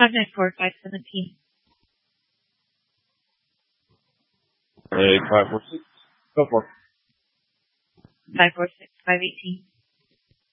594, 517. Hey, 546. Go for it. 546, 518.